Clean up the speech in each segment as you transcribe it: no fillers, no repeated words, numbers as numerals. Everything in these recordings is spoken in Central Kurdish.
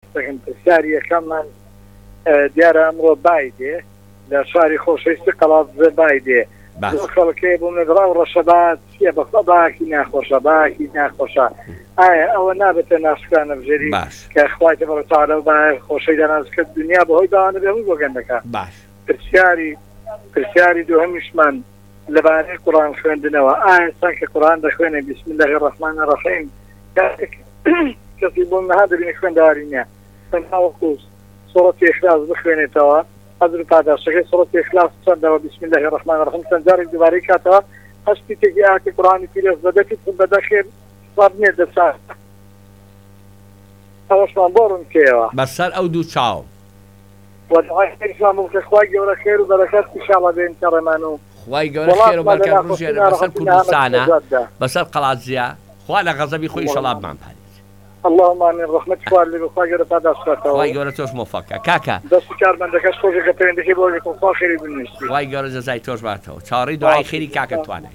پرسیاری یەکەممان دیارە ئەمڕۆ بای دێ لە شاری خۆشەویستی قەڵاتزە بای دێ خەڵکەی بوو نەدرا و ڕەشەبات چیە بەخوا باکی ناخۆشە باکی ناخۆشە ئایا ئەوە نابێتە ناسوکانە بژێری کە خوای تەبارەک و بای خۆشەی داناسکە دنیا بەهۆی داوانە بێ بۆ گەندەکە پرسیاری دووهەمیشمان لەبارەی قورئان خوێندنەوە ئایا ئێستا کە قورئان دەخوێنێ بسم الله الرحمن الرحیم کەسی بۆ نەها دەبینی خوێندەواری نییە تەنها سورة إخلاص بخوێنێتەوە حەزر پاداشەکەی سورة إخلاص چەندەوە بسم الله الرحمن الرحیم چەند جارێک دووبارەی کاتەوە هەستی تێکی ئاەتی قورئانی پیرۆز بەدەکەیت بەدەخێر سەر نییە دەچات ئەوەشمان بۆ ڕوونکەیەوە بەسەر ئەو دوو چاو وەدعای خێرشمان بکە خوای گەورە خێر و بەرەکەت ئینشاءڵڵا بێن کەڕێمان و خوای گەورە خێر و بەرەکەت بژێنێ بەسەر کوردستانە بەسەر قەڵاتزیە خوا لە غەزەبی خۆی ئینشاءڵڵا بمان پارێ اللهم آمين رحمتك خوالي بخواي قرأت هذا الصلاة خواي قرأت توش موفقة كاكا بس كار من دكاش خوشك بيندكي بوجهكم خوا خيري بالنسبة خواي قرأت جزاي توش بارتو شاري دعاي خيري كاكا تواني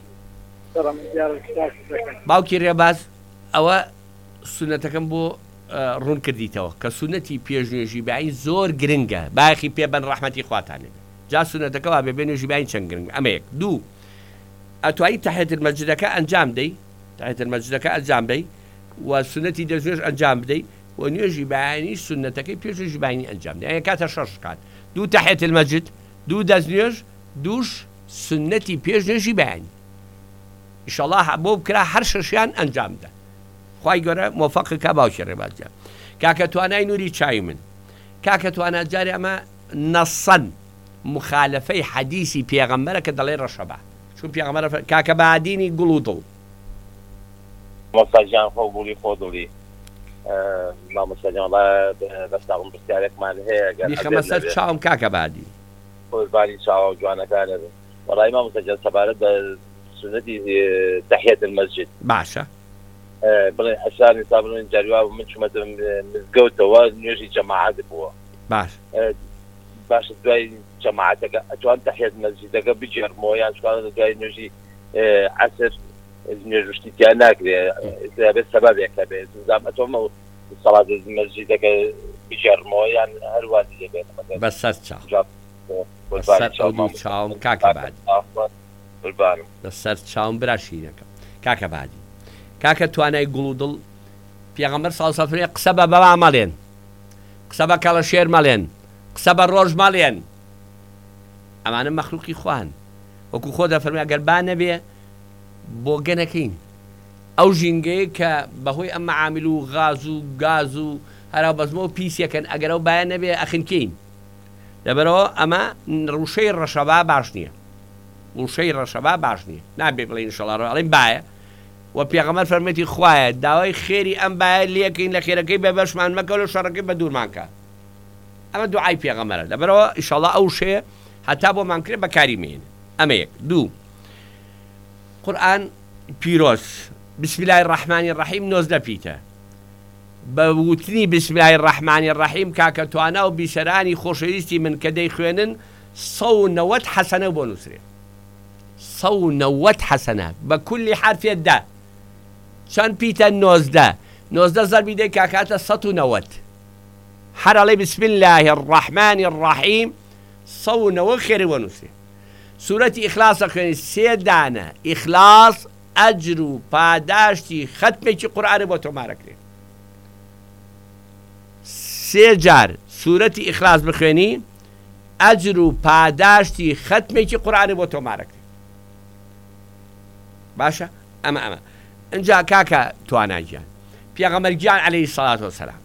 باوكي ريباز أو سنتكم بو ڕوون کردیتەوە کە سونەتی پێشنوێژی بەعین زۆر گرنگە باخی پێبەن ڕەحمەتی خواتانێ جا سونەتەکەەوە بێ بێنێژی باین چەند گرنگ ئەمەیەک دوو ئەتوایی تەحیەت مەسجدەکە ئەنجام دەی تەحیەت مەسجدەکە ئەنجام دەی و سنەتی دەستنوێژ ئەنجام بدەیت و نوێژی بەیانی سنەتەکەی پێشنوێژی باینی ئەنجام دەی کاتە شەش کات دوو تەحیەت المەسجد دوو دەستنوێژ دووش سنەتی پێشنوێژی بەیانی ئینشەڵڵا بۆ بکرا هەر شەشیان ئەنجام بدە خوای گەورە مۆفەقکە باوکی ڕێبازیان کاکە توانای نووری چای من کاکە توانات جارێ ئەمە نەسەن مخالفەی حەدیسی پێغەمبەرە کە دەڵێ ڕەشەبا چون پێغەمبەر کاکە بەعادینی گوڵ و دڵ مەساجان خۆ گوڵی خۆ دڵی مامۆستاجان بەستاڵم پرسیارێکمان هەیە بیخەمە سەر چاوم کاکە بادی خۆزبانی چاوە جوانەکانە وەڵای مامۆستاجان سەبارەت بە سنەتی تەحیەت المەسجد باشە بڵێ حەسانی تا بڵێن جاریوا من چوومەتە مزگەوتەوە نوێژی جەماعەت بووە باش باشە دوای جەماعەتەکە ئەتوان تەحیەت مەسجدەکە بجێڕمەوە یان چوانە دوای نوێژی عەسر نوێژشتیان ناکرێ بێت سەبەبێکە بێت زام ئەتۆمە سەڵات مەسجدەکە بجێڕمەوە یان هەروازی دەبێت بەسەر بەسەر ئەو چاوم کاکە بادی بەسەر چاوم براشینەکەم کاکە بادی کاکە توانای گوڵ و دڵ پێغەمبەر سەڵ سەفرێ قسە بە بەوا مەڵێن قسە بە کەڵەشێر مەڵێن قسە بە ڕۆژ مەڵێن ئەمانە مەخلوقی خوان وەکو خۆ دەفەرمێ ئەگەر با نەبێ بۆ گەنەکەین ئەو ژینگەیە کە بەهۆی ئەم مەعامل و غاز و گاز و هەرا بەزمەوە پیسەکەن ئەگەر ئەو بایە نەبێ ئەخینکەین لەبەرەوە ئەمە ڕوشەی ڕەشەبا باش نییە ڕوشەی ڕەشەبا باش نییە نابێ بڵێ ئینشەڵڵا ئەڵێن باە و پێغەمبەر فەرمێتی خوایە داوای خێری ئەم بایە لێکەین لە خێرەکەی بە بەشمان مەکە و شەڕەکەی بە دوورمانکە ئەمە دوعای پێغەمبەرە لەبەرەوە ئینشەڵڵا ئەو شەیە هەتا بۆمان کرێ بەکاری مێنێ ئەمە یەک دوو قورئان پیرۆز بسم الله الرحمن الرحیم نۆزدە پیتە بە وتنی بسم الله الرحمن الرحیم کاکە توانە و بیسەرانی خۆشەویستی من کە دەیخوێنن 190 حەسەنە بۆ نووسرێ 190 حەسەنە بە کولی حرفێکدا چەند پیتە 90 زەربی دەی کاکاتە 190 هەر ئەڵێ بسم الله الرحمن الرحیم 190 خێری بۆ نووسێ سورەتی ئیخلاسە خوێنی سێ دانە ئیخلاس ئەجر و پاداشتی ختمێکی قورئانە بۆ تۆمارەکرێ سێ جار سورەتی ئیخلاس بخوێنی ئەجر و پاداشتی ختمێکی قورئانە بۆ تۆمارەکرێ باشە ئەمە ئەنجا کاکە تواناگیان پێغەمبەر گیان عەلەیهی سەڵات وەسەلام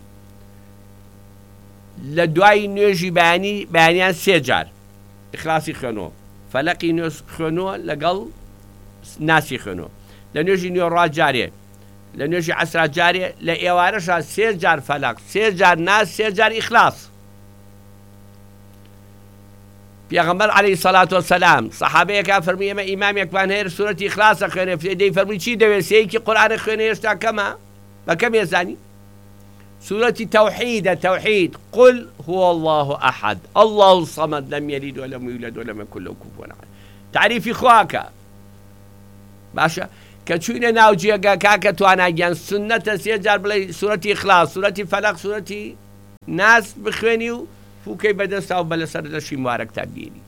لە دوای نوێژی بەیانیان سێ جار ئیخلاسی خوێنەوە فەلەقی خوێنەوە لەگەڵ ناسی خوێنەوە لە نوێژی نیوەڕوا جارێ لە نوێژی عەسرا جارێ لە ئێوارەشە سێ جار فەلەق سێ جار ناس سێ جار ئیخلاس پێغەمبەر عەلەیهی سەڵات وەسەلام سەحابەیەکە فەرمووی ئێمە ئیمامێکمان هەیە سورەتی ئیخلاسە خوێنێ دەی فەرمووی چی دەوێت سەیەکی قورئانە خوێنێ هێشتا کەمە بە کەم ێزانی سورة توحيد قل هو الله أحد الله الصمد لم يلد ولم يولد ولم يكن له كفوا أحد تعريفي خواكا باشا كتشوينا ناوجيا كاكا توانا جان سنة سيجار بلاي سورة إخلاص سورة فلق سورة ناس بخوێنی و فوکەی بەدەستا و بە لەسەر لەشی مبارەکتا بگەێنی.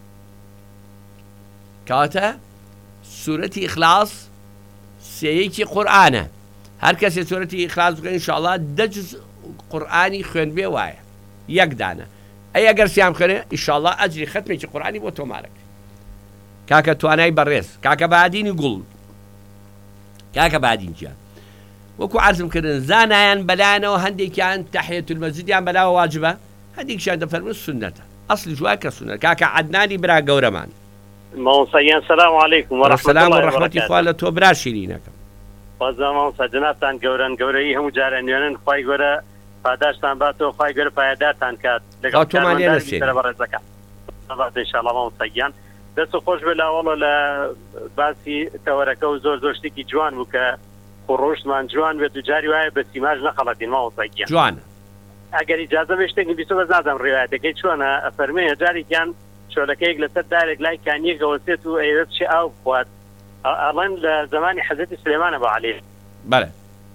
کەواتە سوورەتی ئیخلاس سێیەکی قورئانە. هەر کەسێ سوورەتی ئیخلاس بکەن ئینشاءڵڵا 10 جوز قورئانی خوێنبێ وایە یەک دانە. ئەی ئەگەر سیام خوێنێ ئینشاءڵڵا ئەجری ختمێکی قورئانی بۆ تۆمارەکە. کاکە توانای بەڕێز، کاکە بەهادینی گوڵ، کاکە بەهادینجیان وەکو عەرزم کردن زانایان بەلایەنەوە هەندێکیان تەحیەت المەسجیدیان بەلاوە واجبە، هەندێکیان دەفەرمون سونەتە. ئەسڵی جوای کە سونەت. کاکە عەدنانی برا گەورەمان ماوەساییان سەلام عەلەیکوم وەرەحمەتوڵڵاهی وبەرەکاته. خوا لە تۆ برا شیرینەکەم. خۆزە ماوەسا جەنابتان گەورەن، گەورەی هەموو جارە نوێنن، خوای گەورە پاداشتان باتەوە، خوای گەورە پایەدارتان کات لەگەڵ بەڕێزەکە ئینشاءڵڵا. ماوەساییان دەست خۆش بێ لاوەڵە لە باسی تەوەرەکە و زۆر شتێکی جوان بوو کە خۆڕۆشتمان جوان بێت و جاری وایە بە سیماژ نەخەڵەتین. ماوەساییان جوانە. ئەگەر ئیجازە بێ شتێکی بیستۆ بەس نازانم ڕێوایەتەکەی چۆنە ئەفەرمێنە جارێکیان شۆلەکەیەک لەسەر دارێک لای کانیەکەوە سێت و ئەیوێت چی ئاو بخوات ئەڵەن لە زمانی حەزەتی سلێمانە بە عەلێ. بەڵێ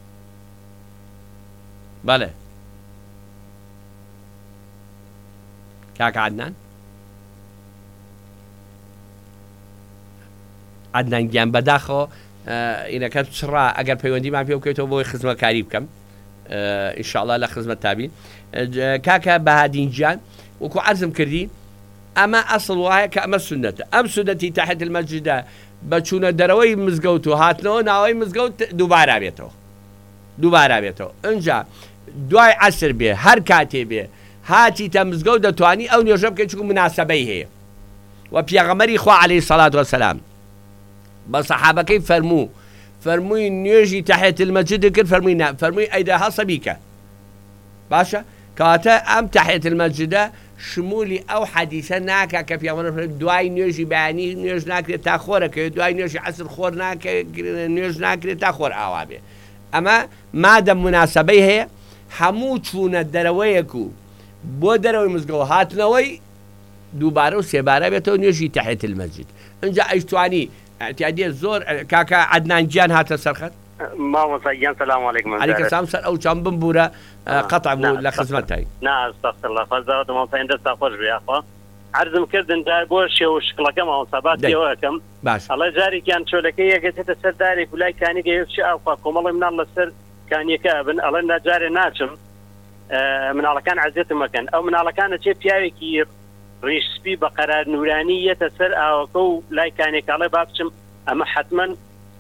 بەڵێ کاکە عەدنان عەدنان بەداخەوە ئینەکەت چڕا ئەگەر پەیوەندیمان پێ بکەیتەوە بۆی خزمەتکاری بکەم ئینشاءڵڵا لە خزمەت تابین. کاکە بەهادینجان وەکو عەرزم کردی ئەمە ئەسڵ وایە کە ئەمە سونەتە. ئەم سونەتی تەحیەت المەسجیدە بە چوونە دەرەوەی مزگەوت و هاتنەوە ناوەی مزگەوت دووبارا بێتەوە. ئەنجا دوای عەسر بێ هەر کاتێ بێ هاتیتە مزگەوت دەتوانی ئەو نوێژە بکەیت چونکە مناسەبەی هەیە. و پێغەمبەری خوا عەلەیهی سەڵات وەسەلام بە سەحابەکەی فەرمووی نوێژی تەحیەت المەسجید کرد، فەرمووی ئەیدا هەڵسە بیکە. باشە کەواتە ئەم تەحیەت المەسجیدە شمولی ئەو حەدیثە ناکە کە پێغەمبەر دوای نوێژی بەیانی نوێژ ناکرێت تا خۆرەکەوێت، دوای نوێژی عەسر خۆر نوێژ ناکرێت تا خۆر ئاوا بێ. ئەمە مادەم مناسەبەی هەیە هەموو چوونە دەرەوەیەک و بۆ دەرەوەی مزگەوت هاتنەوەی دووبارە و سێبارە بێتەوە نوێژی تەحیەت المەسجید. ئەنجا ئەیتوانی اعتیادیە زۆر. کاکە عەدنانجیان هاتە سەرخەت. ماوەساییان سەلام عەلەیکم. عەلەیکم سەلام. سەر ئەو چەند بمبورە قەتع بوو لە خزمەتای. ئەستەغفیرڵڵا خۆزەوەتە ماوەساییان دەستا خۆش بێ ئەخوا عەرزم کردن دا بۆ شێو شکڵەکە ماوەسا باسیەوەکەم. ئەڵێ جارێکیان چۆلەکەی یەکێتە سەر دارێک و لای کانیگە هێوچی ئاوخوا کۆمەڵی مناڵ لەسەر کانیەکە بن ئەڵێن ناجارێ ناچم مناڵەکان عەزیەتم مەکەن. ئەو مناڵەکانە چێ پیاوێکی ڕیشسپی بە قەرار نورانی یەتە سەر ئاوەکە و لای کانێکاڵێ با بچم ئەمە حتمەن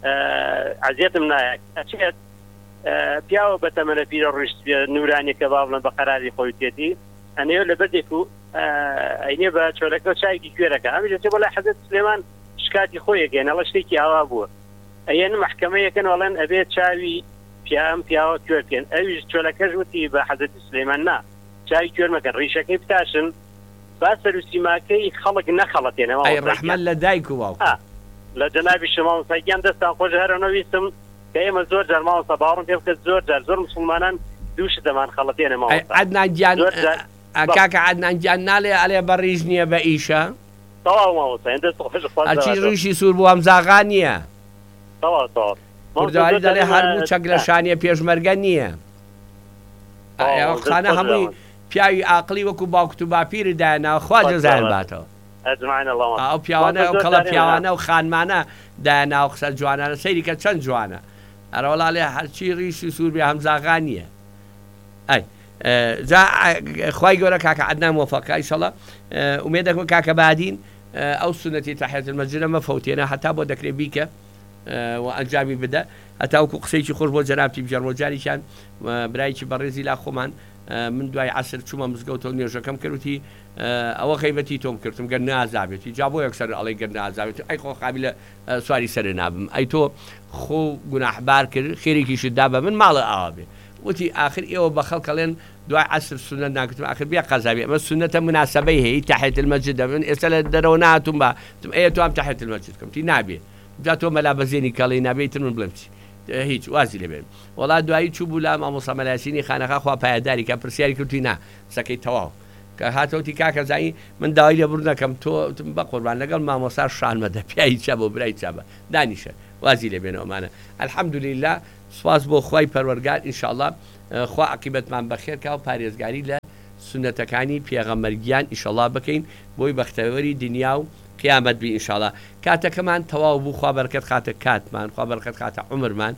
عەزیەتم نایە. ئەچێت پیاوە بە تەمەنە پیرە ڕیشسپی نورانیەکە با بڵێن بە قەراری خۆی تێتی ئەنێ لە بەردێک و ئەینێ بە چۆلەکە چایکی کوێرەکە ئەمیش بۆ لای حەزەت سلێمان شکاتی خۆیەکەن ئەڵە شتێکی ئاوا بووە ئەیەن محکەمەیەکەن وەڵێن ئەبێت چاوی پیاوە کوێرکەن. ئەویش چۆلەکەش وتی بە حەزەتی سلێمان نا چاوی کوێر مەکەن ڕیشەکەی بتاشن با سەروسیماکەی خەڵک نەخەڵەتێنەوە. ئەی ڕەحمەت لە دایک و باوکو لە جەنابی شما ماوەساییان دەستان خۆش هەرەوەویستم کە ئێمە زۆر جار ماوەسا باوەڕم پێ بکە زۆر مسلمانان دووش دەمان خەڵەتێنە ماوەسا. عەدنانجیان کاکە عەدنانجیان ناڵێ ئەلێ بەڕیژ نییە بە ئیشە تەواو ماوەساییان دەست خۆش هەرچی ڕیشی سوور بوو ئەمزاغا نییە. تەواو کوردەواری دەڵێ هەرموو چەک لە شانیە پێشمەرگە نییە. خانە هەمووی پیاوی عاقلی وەکو باوکت و باپیری دایاناوە خوا جەزایان باتەوە. ئەو پیاوانە ئەو کەڵە پیاوانە و خانمانە دایاناوە قسە جوانانە سەیری کە چەند جوانە ئەرەوەڵالێ هەرچی ڕیشی سوور بێ هەمزاغا نییە. ئەی خوای گەورە کاکە عەدنان موفەقە ئیشەڵڵا ئومێد دەکەم کاکە بەهادین ئەو سونەتی تەحیەت المەسجید مەفەوتێنە هەتا بۆ دەکرێت بیکە و ئەنجامی بدە هەتا وەکو قسەیەکی خۆش بۆ جەنابی بژێڕۆ جاریشان برایکی بەڕێزی لا خۆمان من دوای عەسر چوومە مزگەوتەوە نوێژەکەم کردوتی ئەوە خەیبەتی تۆم کردم گەر نازابێتی جا بۆ یەکسەر ئەڵێ گەر نازابێت ئەی خۆ قابلە سواری سەرێ نابم ئەی تۆ خۆ گوناحبار کرد خێرێکیشت دا بە من ماڵە ئاوا بێ وتی ئاخر ئێوە بە خەڵکەڵێن دوای عەسر سونەت ناکردم ئاخر بیا قەزابێ ئەمە سونەتە مناسەبەی هەیە تەحیەت المەسجیدە من ئێستا لە دەرەوە نهاتوم بە ئەیە تو ئەم تەحیەت المەسجید بکەم تی نابێ جا تۆ مەلا بەزێنی کەڵی نابێتتر من بڵێم چی هیچ وازی لەبێن وڵات دوایی چوو بوو لە مامۆستا مەلاسینی خانەخا خوا پایەداری کە پرسیاری کردووی نا سەکەی تەواو کە هاتەوتی کاکە زایی من داوای لێبوور نەکەم تۆ بە قوربان لەگەڵ مامۆستا شانمەدە پیایی چا بۆ برای چا بە دانیشە وازی لێبێنەوەمانە ئەلحەمدولیلا سواس بۆ خوای پەروەردگار ئینشاءڵڵا خوا عقیبەتمان بەخێرکە و پارێزگاری لە سنەتەکانی پێغەمبەرگیان ئیشەڵا بکەین بۆی بەختەوەری دنیا و قیامەت بی ئینشاءڵڵا. کاتەکەمان تەواو بوو، خوا بەرەکەت خاتە کاتمان، خوا بەرەکەت خاتە عومرمان.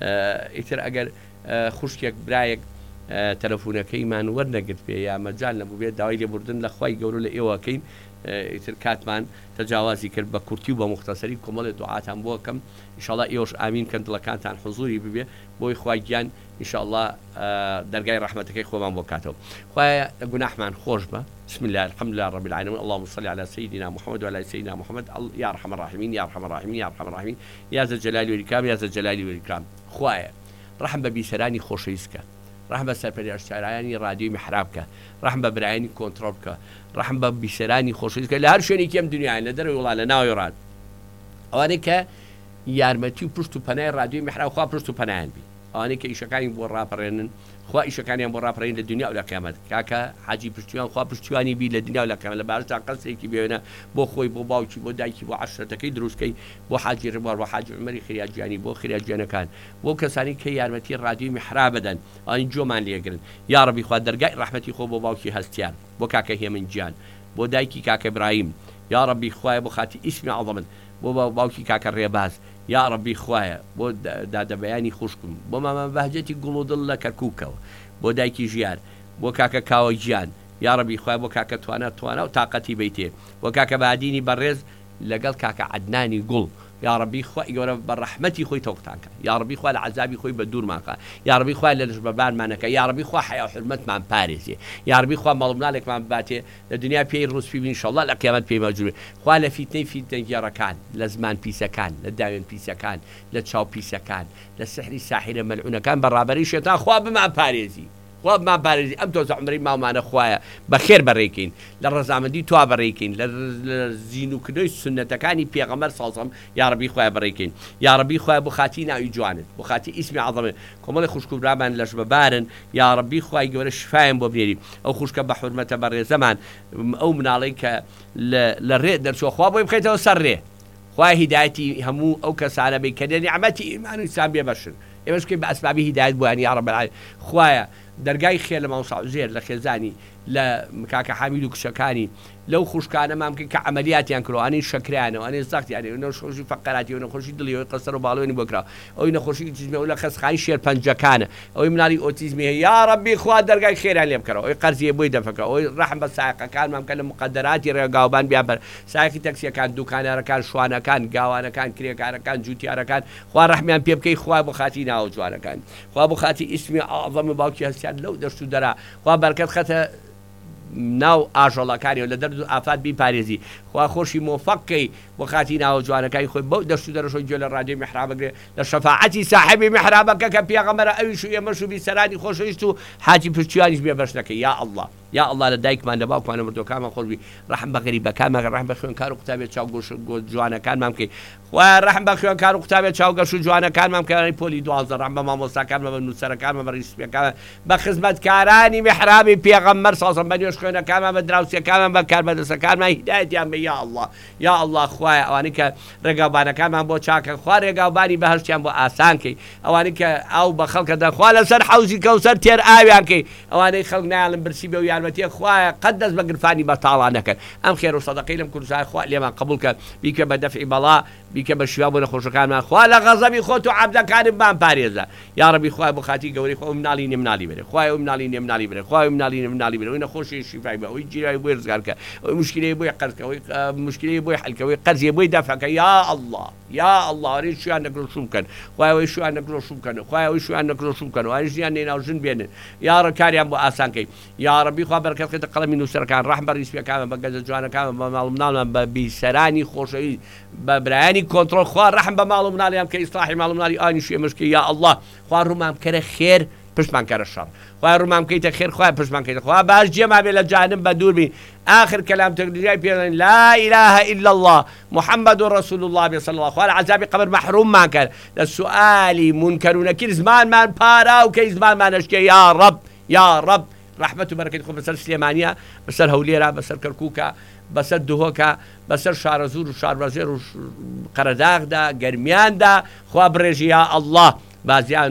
ئیتر ئەگەر خوشکێک برایەک تەلەفۆنەکەیمان وەرنەگرت پێ یا مەجال نەبوو بێت داوای لێبوردن لە خوای گەورە لە ئێوەکەین، ئیتر کاتمان تەجاوازی کرد بە کورتی و بە مختصری کۆمەڵی دوعاتان بۆ کەم ئینشاءڵڵا ئێوەش ئامین کەن دڵەکانتان حوزوری ببێ بۆی خوای گیان ئینشاءڵڵا دەرگای ڕەحمەتەکەی خۆمان بۆ کاتەوە. خوایە گوناحمان خۆش بە. بسم الله الحمد لله رب العالمين اللهم صل على سيدنا محمد وعلى سيدنا محمد يا ارحم الراحمين يا ارحم الراحمين يا ارحم الراحمين يا ذا الجلال والاكرام يا ذا الجلال والاكرام. خوایە ڕەحم بە بیسەرانی خۆشەویستکە، ڕەحم بە سەرپەرشتیارانی رادیۆی میحرابکە، ڕەحم بە برایانی کۆنتڕۆڵ بکە، ڕەحم بە بیسەرانی خۆشەویستکە لە هەر شوێنێکی ئەم دنیایە لە دەرەوەی وڵات لە ناوی ڕاد، ئەوانەی کە یارمەتی و پشت و پەنای رادیۆی میحراب خوا پشت و پەنایان بی، ئەوانەی کە ئیشەکانی بۆ ڕاپەڕێنن خوا ئیشەکانیان بۆ ڕاپەڕێن لە دنیا و لە قیامەت. کاکە حاجی پشتیوان خوا پشتیوانی بی لە دنیا و لە قیامەت لە بارزتا قەسێکی بێنە بۆ خۆی بۆ باوکی بۆ دایکی بۆ عەشرەتەکەی دروستکەی بۆ حاجی ڕێبوار بۆ حاجی عومەری خێریاجیانی بۆ خێریاجیانەکان بۆ کەسانی کە یارمەتی رادیۆی میحراب بدەن ئەوان جۆمان لێگرن. یا ڕەبی خوا دەرگای ڕەحمەتی خۆ بۆ باوکی هەستیان بۆ کاکە هێمن گیان بۆ دایکی کاکە ئیبراهیم. یا ڕەبی خوایە بۆ خاتی ئیسمی عەظەمت بۆ باوکی کاکە ڕێباز. یا ڕەبی خوایە بۆ دادەبەیانی خوشکم بۆ مامان بەهجەتی گوڵ و دڵ لە کەرکووکەوە بۆ دایکی ژیار بۆ کاکە کاوە گیان. یا ڕەبی خوای بۆ کاکە توانە و تااقەتی بیتێ بۆ کاکە بادینی بەڕێز لەگەڵ کاکە عەدنانی گوڵ. یا ڕەبی خوای گەورە بە ڕەحمەتی خۆی تۆقتانکە. یا ڕەبی خوا لە عەزابی خۆی بە دوورمانکە. یا ڕەبی خوا لە دژبەرمانەکە. یا ڕەبی خوا حیا و حورمەتمان پارێزێ. یا ڕەبی خوا ماڵ و مناڵێکمان باتێ لە دنیا پێی ڕوسپی بین ئینشاءڵڵا لە قیامەت پێی مەجروورێ. خوا لە فیتنەی گێڕەکان لە زمان پیسەکان لە داوێن پیسەکان لە چاو پیسەکان لە سحری ساحرە مەلعونەکان بەڕابەری شێتان خوا بمان پارێزی. خوا بمان پارێزی ئەم تۆزە عومری ماومانە خوایە بەخێر بەڕێکین لە ڕەزامەندی توا بەڕێکین لە زیینوکردنەوەی سنەتەکانی پێغەمبەر سەڵسەڵەم. یا ڕەبی خوایە بەڕێکین. یا ڕەبی خوایە بۆ خاتی ناوی جوانت بۆ خاتی ئیسمی عەظەمت کۆمەڵی خوشک و برامان لەش بەبارن. یا ڕەبی خوای گەورە شفایان بۆ بنێری ئەو خوشکە بە حورمەتە بەڕێزەمان ئەو مناڵەی کە لە ڕێ دەرچووە خوا بۆی بخەیتەوە سەر ڕێ. خوای هیدایەتی هەموو ئەو کەسانە بێ کە نیعمەتی ئیمان و ئیسلام بێ بەشن ئێمەشکەی بە ئەسبابی هیدایەت بۆیان. یا ڕەب العالمین خوایە دەرگای خێر لە ماوسا زێر لە خێزانی لە کاکە حامید و کشەکانی لەو خوشکانە مام کە عملیاتیان کردوانی شکرانەوە ئەنێ زەختیانێ نەخۆشی فەقەراتی و نەخۆشی دڵی قەسەر و باڵێنی بۆکرا ئەوی نەخۆشی ئۆتیزمی و لە خەسخانی شێر پەنجەکانە ئەوی مناڵی ئۆتیزمی هەیە. یا ڕەبی خوا دەرگای خێران لێ بکەرەوە ئەوی قەرزیە بۆی دەفەکە ئەوی ڕەحم بە سایقەکان مام کە لە مقەدەراتی ڕێگاوبان بیان بەر سایقی تەکسیەکان دوکانارەکان شوانەکان گاوانەکان کرێکارەکان جوتیارەکان خوا ڕەحمیان پێ بکەی خوا بۆ خاتی ناو جوانەکان خوا بۆ خاتی ئیسمی عەظەم باوکی هەستیان لەو دەشت و دەرا خوا بەرکەت خەتە ناو ئاژەڵەکانی و لە دەرد و ئافات بیپارێزی خوا خۆشی مۆفەقکەی بۆ خاتی ناوە جوانەکەی خۆی بەو دەشت و دەرەشۆی گوێ لە ڕادیۆی میحراب بگرێ لە شەفاعەتی ساحیبی میحرابەکە کە پێغەمبەرە ئەویش و ئێمەش و بیسەرانی خۆشەویست و حاجی پشتیوانیش بێ بەشنەکەی. یا ئەڵڵا یا ئەڵڵا لە دایکمان لە باوکمانە مردوەکانمان خۆشبی ڕەحم بە غەریبەکانمان ڕەحم بە خوێنکار و قوتابیە چاوگۆش جوانەکانمان بکەی. خوا ڕەحم بە خوێنکار و قوتابیە چاوگەش و جوانەکانمان بکەی پۆلی 12 ڕەحم بە مامۆستاکانمان بە نووسەرەکانمان بە ڕیسپیەکانمان بە خزمەتکارانی میحرابی پێغەمبەر سەڵسەڵەم بە نوێژ خوێنەکانمان بە دراوسەکانمان بە کاربەدەستەکانمان هیدایەتیان بە. یا ئەڵڵا یا ئەڵڵا خوایە ئەوانەی کە ڕێگاوبانەکانمان بۆ چاکە خوا ڕێگاوبانی بەهەشتیان بۆ ئاسانکەی ئەوانەی کە ئاو بە خەڵکە دەخوا لەسەر حەوزی کەوسەر تێر ئاویانکەی ئەوانەی خەڵک نایڵن برسی بێ و یارمەتیە خوایە قەت دەست بە گرفانی بەتاڵان نەکەن. ئەم خێر و سەدەقەی لەم کوردستان خوا لێمان قبوڵ کە بیکە بە دەفعی بەڵا بیکە بە شیوا بۆ نەخۆشەکانمان خوا لە غەزەبی خۆت و عەبدەکانمان پارێزە. یا ڕەبی خوای بۆ خاتی گەورەی خۆ مناڵی نێمناڵی بێرێ خوای ئەو مناڵی نێمناڵی بێرێ خوای مناڵی نێمناڵی بێرێ ئەوی نەخۆشی شیفای بێ ئەوی جیرای بۆی ڕزگارکە ئەوی مشکلەی بۆی قەرزکە ئەوی مشکلەی بۆی حەلکەوەی قەرزیە بۆی دەفەکە. یا ئەڵڵا یا ئەڵڵا ئەوەی شویان نەکرۆ شوم بکەن خوای ئەوەی شویان نەکرۆ شوم بکەن خوای ئەوەی شویان نەکرۆ شوم بکەن ئەوەی ژیان نێناو ژن بێنن. یا ڕکاریان بۆ ئاسانکەی. یا ڕەبی خوا بەرەکەت خێتە قەڵەمی نووسەرەکان ڕەحم بە ڕیسپیەکانمان بە گەنجە جوانەکانمان بە ماڵ و مناڵمان بە بیسەرانی خۆشەویست بە برایانی کۆنتڕۆڵ خوا ڕەحم بە ماڵ و مناڵیان بکەی ئیسلاحی ماڵ و مناڵی ئاینیش ئێمەشکەی. یا ئەڵڵا خوا ڕوومان بکەرە خێر پشتمان کەرە شەڕ خوای ڕوومان بکەیتە خێر خوای پشتمان بکەیتە خوا باش جێما بێ لە جانب بە دوور بین. آخر کەلام تەقدیریای پێڵێن لا إله إلا الله محمد رسول الله صلى الله خوا لە عەزابی قەبر مەحروممان کرد لە سوئالی منکەر و نەکیر زمانمان پارا و کەی زمانمان ئەشکێ. یا ڕەب یا ڕەب ڕەحمەت و بەرەکەتی خۆ بەسەر سلێمانیە بەسەر هەولێرە بەسەر کەرکووکە بەسەر دهۆکە بەسەر شارەزور و شاربەزێر و قەرەداغدا گەرمیاندا خوا بڕێژی. یا ئەڵڵا بازیان و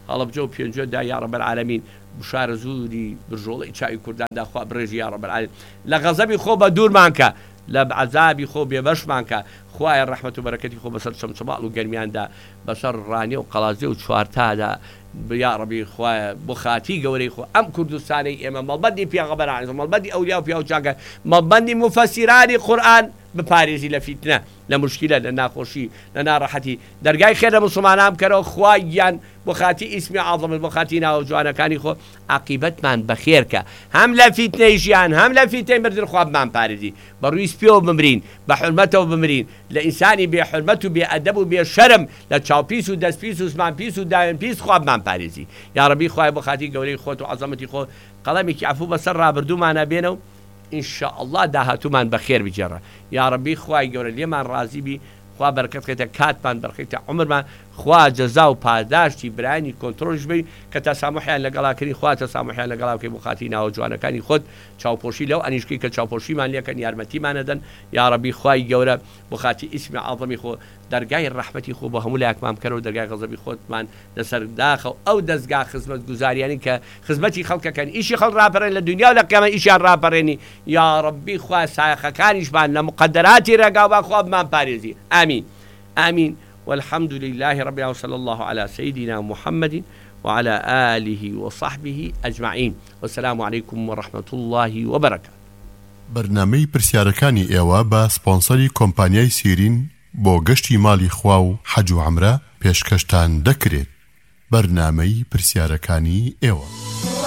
هەڵەبجە و پێنجۆدا یا ڕەب العالەمین بشارە زوری برژۆڵی چاوی کورداندا خوا بڕێژی یا ڕەب العالەمین لە غەزەبی خۆ بە دوورمان کە لە عەزابی خۆ بێبەشمان کە خوایە ڕەحمەت و بەرەکەتی خۆ بەسەر چەمچەماڵ و گەرمیاندا بەسەر ڕانێ و قەڵازێ و چوارتادا یا ڕەبی خوایە بۆ خاتی گەورەی خۆ ئەم کوردستانەی ئێمە مەڵبەندی پێغەمبەر عەلەیهی مەڵبەندی ئەولیا و پیا و چاکە مەڵبەندی مفەسیرانی قورئان بپارێزی لە فیتنە لە مشکلە لە ناخۆشی لە ناڕەحەتی دەرگای خێر لە موسڵمانان بکەرەوە خوایان بۆ خاتی ئیسمی عەظەمت بۆ خاتی ناو جوانەکانی خۆ عاقیبەتمان بەخێرکە هەم لە فیتنەی ژیان هەم لە فیتنەی مردن خوا بمان پارێزی بە ڕووی سپیەوە بمرین بە حورمەتەوە بمرین لە ئینسانی بێ حورمەت و بێ ئەدەب و بێ شەرم لە چاوپیس و دەستپیس و زمانپیس و داوێنپیس خوا بمان پارێزی یا ڕەبی خوای بۆ خاتی گەورەی خۆت و عەظەمەتی خۆ قەڵەمێکی عەفو بەسەر ڕابردوومانە بێنە و ئینشاءالله داهاتوومان بەخێر بجێڕە یا ڕەبی خوای گەورە لێمان ڕازی بی خوا بەرەکەت خێتە کاتمان بەرخێتە عومرمان خوا جەزا و پاداشتی برانی کۆنتڕۆلش بی کە تەسامحیان لەگەڵاکردنی خوا تەسامحیان لەگەڵا بکەی بۆ خاتی ناوە جوانەکانی خۆت چاوپۆشی لەو ئەنیشکەی کە چاوپۆشیمان لێکەن یارمەتیمانەدەن یا ڕەبی خوای گەورە بۆ خاتی ئیسمی عەظەمی خۆ دەرگای ڕەحمەتی خۆ بە هەموو لایەکمان بکەرەوە دەرگای غەزەبی خۆتمان لەسەر داخە ئەو دەستگا خزمەت گوزاریانی کە خزمەتی خەڵکەکەن ئیشی خەڵک ڕاپەڕێن لە دنیا و لە قیامەت ئیشیان ڕاپەڕێنی یا ڕەبی خوا سایەخەکانیشمان لە مقدراتی ڕێگاو با خوا بمان پارێزی آمین آمين والحمد لله رب العالمين وصلى الله على سيدنا محمد وعلى آله وصحبه أجمعين والسلام عليكم ورحمة الله وبركاته. برنامج پرسیارەکانی ئێوە بە سپۆنسەری کۆمپانیای سیرین بۆ گەشتی ماڵی خوا و حەج و عومرە پێشکەشتان دەکرێت. برنامج پرسیارەکانی ئێوە.